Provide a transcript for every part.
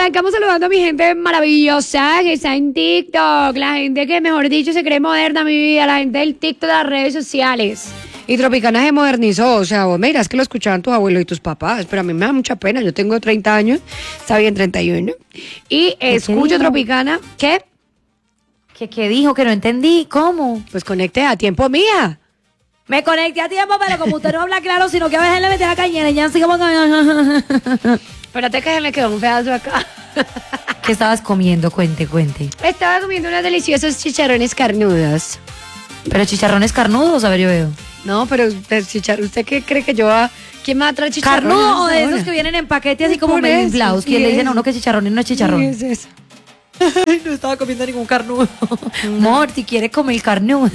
arrancamos saludando a mi gente maravillosa que está en TikTok. La gente que, mejor dicho, se cree moderna, mi vida. La gente del TikTok de las redes sociales. Y Tropicana se modernizó, o sea, vos me dirás que lo escuchaban tus abuelos y tus papás, pero a mí me da mucha pena, yo tengo 30 años, está bien 31, y escucho Tropicana, ¿qué? ¿Qué dijo? Que no entendí, ¿cómo? Pues conecte a tiempo, mía. Me conecté a tiempo, pero como usted no habla claro, sino que a veces le mete la cañera y ya así como que... Espérate que se me quedó un pedazo acá. ¿Qué estabas comiendo? Cuente. Estaba comiendo unos deliciosos chicharrones carnudos. ¿Pero chicharrones carnudos? A ver, yo veo. No, pero ¿usted qué cree que yo va? ¿Quién me va a traer chicharrones? ¿Carnudo o de esos que vienen en paquete así como medio inflados? Que le dicen a uno que es chicharrón y no es chicharrón. ¿Qué es eso? No estaba comiendo ningún carnudo. Amor, si quiere comer el carnudo.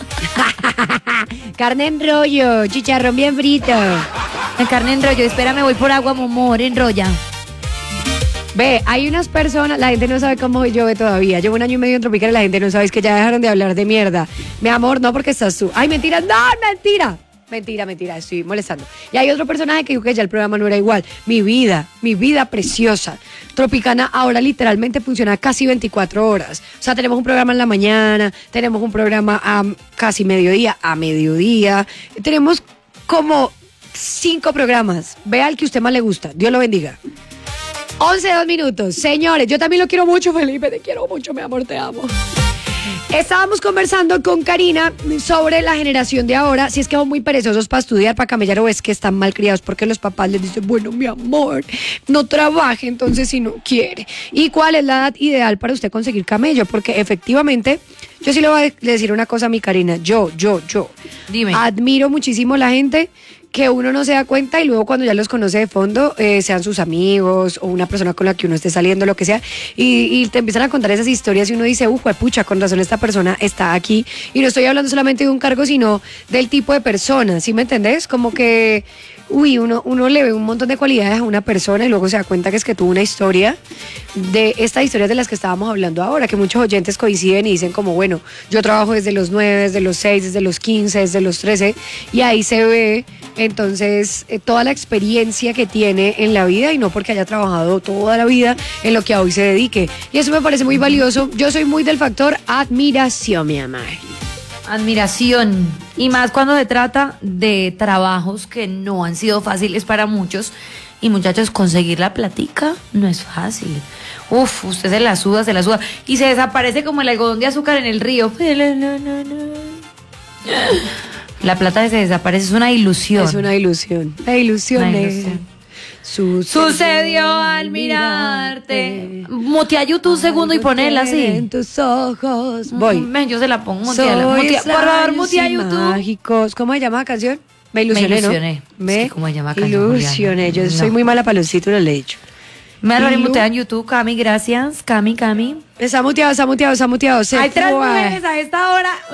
Carne en rollo, chicharrón bien frito. En carne en rollo, espérame, voy por agua, amor, enrolla. Ve, hay unas personas, la gente no sabe cómo llueve todavía. Llevo 1 año y medio en Tropical y la gente no sabe, es que ya dejaron de hablar de mierda. Mi amor, no, porque estás tú. Ay, mentira, no, mentira. Mentira, estoy molestando. Y hay otro personaje que dijo que ya el programa no era igual. Mi vida preciosa. Tropicana ahora literalmente funciona casi 24 horas. O sea, tenemos un programa en la mañana, tenemos un programa a casi mediodía, Tenemos como 5 programas. Vea el que a usted más le gusta. Dios lo bendiga. 11, 2 minutos. Señores, yo también lo quiero mucho, Felipe. Te quiero mucho, mi amor, te amo. Estábamos conversando con Karina sobre la generación de ahora, si es que son muy perezosos para estudiar, para camellar, o es que están mal criados porque los papás les dicen, bueno, mi amor, no trabaje entonces si no quiere. ¿Y cuál es la edad ideal para usted conseguir camello? Porque efectivamente, yo sí le voy a decir una cosa a mi Karina, yo Dime. Admiro muchísimo a la gente que uno no se da cuenta y luego cuando ya los conoce de fondo, sean sus amigos o una persona con la que uno esté saliendo, lo que sea, y te empiezan a contar esas historias y uno dice, pucha, con razón esta persona está aquí. Y no estoy hablando solamente de un cargo, sino del tipo de persona, ¿sí me entendés? Como que, uno le ve un montón de cualidades a una persona y luego se da cuenta que es que tuvo una historia de estas historias de las que estábamos hablando ahora, que muchos oyentes coinciden y dicen como, bueno, yo trabajo desde los 9, desde los 6, desde los 15, desde los 13, y ahí se ve entonces toda la experiencia que tiene en la vida y no porque haya trabajado toda la vida en lo que a hoy se dedique. Y eso me parece muy valioso. Yo soy muy del factor admiración, mi amor. Admiración. Y más cuando se trata de trabajos que no han sido fáciles para muchos. Y muchachos, conseguir la platica no es fácil. Usted se la suda. Y se desaparece como el algodón de azúcar en el río. La plata se desaparece, es una ilusión. Es una ilusión. La ilusión es... Sucedió al mirarte. Mutea YouTube un segundo y ponela así. En tus ojos. Voy. Yo se la pongo, muteala. Por favor, mutea YouTube. Mágicos. ¿Cómo se llama la canción? Me ilusioné, ¿no? Me ¿cómo se llama la canción? Ilusioné. Yo soy muy mala para los títulos, le he dicho. Me lo mutea en YouTube, Cami, gracias. Cami. Está muteado. Hay 3 mujeres a esta hora.